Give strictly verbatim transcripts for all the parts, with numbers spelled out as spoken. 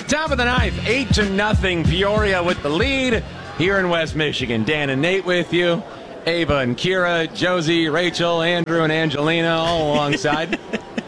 Top of the ninth, eight to nothing. Peoria with the lead here in West Michigan. Dan and Nate with you. Ava and Kira, Josie, Rachel, Andrew, and Angelina all alongside.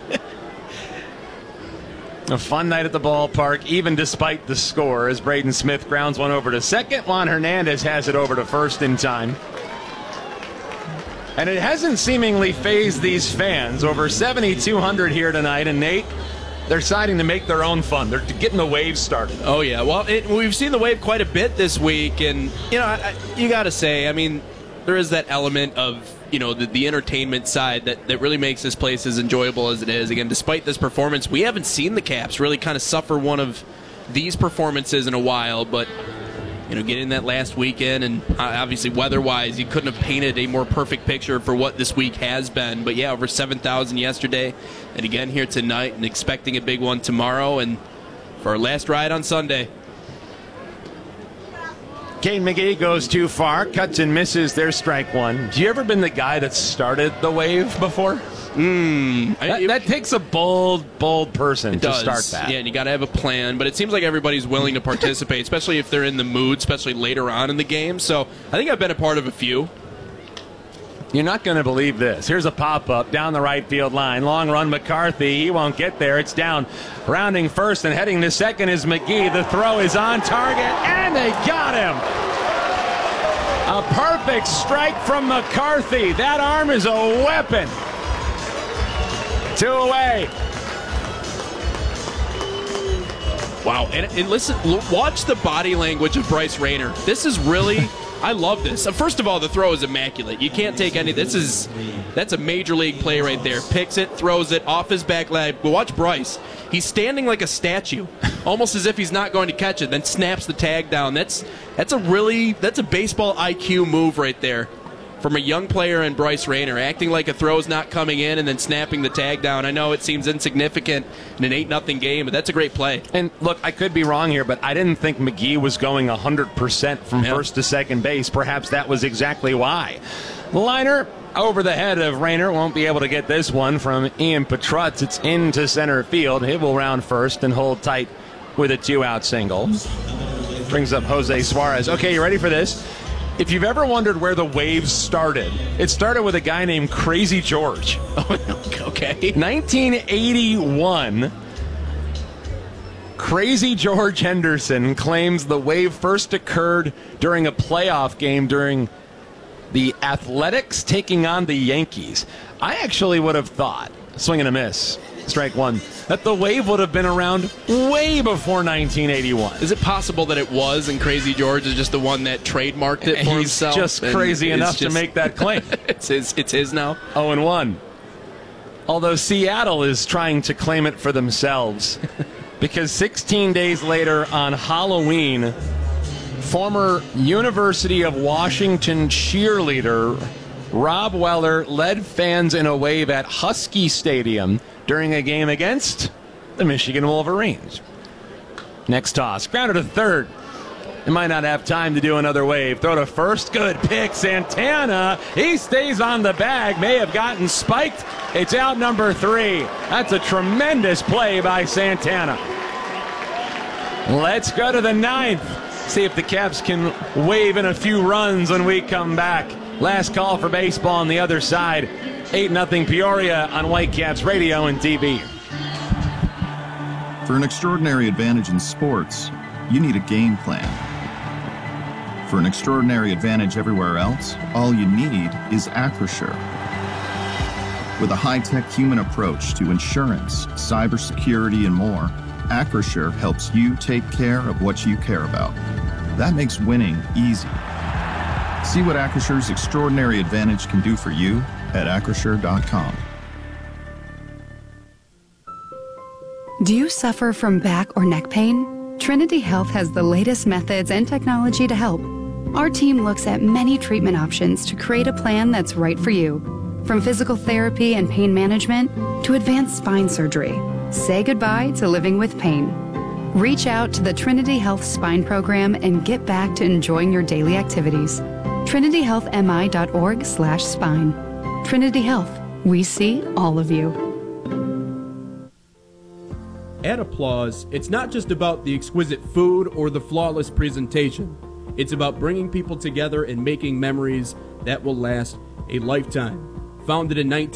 A fun night at the ballpark, even despite the score, as Braden Smith grounds one over to second. Juan Hernandez has it over to first in time. And it hasn't seemingly fazed these fans. Over seventy-two hundred here tonight, and Nate, they're deciding to make their own fun. They're getting the wave started. Oh, yeah. Well, it, we've seen the wave quite a bit this week, and, you know, I, you got to say, I mean, there is that element of, you know, the, the entertainment side that, that really makes this place as enjoyable as it is. Again, despite this performance, we haven't seen the Caps really kind of suffer one of these performances in a while, but, you know, getting that last weekend, and obviously weather-wise, you couldn't have painted a more perfect picture for what this week has been. But, yeah, over seven thousand yesterday, and again here tonight, and expecting a big one tomorrow, and for our last ride on Sunday. Kane McGee goes too far, cuts and misses their strike one. Have you ever been the guy that started the wave before? Mm, that, that takes a bold, bold person to start that. Yeah, and you got to have a plan. But it seems like everybody's willing to participate, especially if they're in the mood, especially later on in the game. So I think I've been a part of a few. You're not going to believe this. Here's a pop-up down the right field line. Long run, McCarthy. He won't get there. It's down. Rounding first and heading to second is McGee. The throw is on target, and they got him. A perfect strike from McCarthy. That arm is a weapon. Two away. Wow. And, and listen, watch the body language of Bryce Rayner. This is really... I love this. First of all, the throw is immaculate. You can't take any. This is that's a major league play right there. Picks it, throws it off his back leg. But watch Bryce. He's standing like a statue, almost as if he's not going to catch it. Then snaps the tag down. That's that's a really that's a baseball I Q move right there from a young player in Bryce Rayner, acting like a throw's not coming in and then snapping the tag down. I know it seems insignificant in an eight nothing game, but that's a great play. And look, I could be wrong here, but I didn't think McGee was going one hundred percent from yep. first to second base. Perhaps that was exactly why. Liner over the head of Rayner. Won't be able to get this one from Ian Petrutz. It's into center field. He will round first and hold tight with a two-out single. Brings up Jose Suarez. Okay, you ready for this? If you've ever wondered where the waves started, it started with a guy named Crazy George. Okay. nineteen eighty-one, Crazy George Henderson claims the wave first occurred during a playoff game during the Athletics taking on the Yankees. I actually would have thought, swing and a miss, strike one, that the wave would have been around way before nineteen eighty-one. Is it possible that it was, and Crazy George is just the one that trademarked it for He's himself? He's just crazy enough just, to make that claim. it's his. It's his now. oh and one. Although Seattle is trying to claim it for themselves, because sixteen days later on Halloween, former University of Washington cheerleader Rob Weller led fans in a wave at Husky Stadium during a game against the Michigan Wolverines. Next toss, grounded to third. They might not have time to do another wave. Throw to first, good pick. Santana, he stays on the bag, may have gotten spiked. It's out number three. That's a tremendous play by Santana. Let's go to the ninth. See if the Caps can wave in a few runs when we come back. Last call for baseball on the other side. eight nothing Peoria on Whitecaps radio and T V. For an extraordinary advantage in sports, you need a game plan. For an extraordinary advantage everywhere else, all you need is Acrisure. With a high-tech human approach to insurance, cybersecurity, and more, Acrisure helps you take care of what you care about. That makes winning easy. See what Acrisure's extraordinary advantage can do for you at acrisure dot com. Do you suffer from back or neck pain? Trinity Health has the latest methods and technology to help. Our team looks at many treatment options to create a plan that's right for you. From physical therapy and pain management to advanced spine surgery. Say goodbye to living with pain. Reach out to the Trinity Health Spine Program and get back to enjoying your daily activities. trinity health m i dot org slash spine. Trinity Health. We see all of you. At Applause, it's not just about the exquisite food or the flawless presentation. It's about bringing people together and making memories that will last a lifetime. Founded in nineteen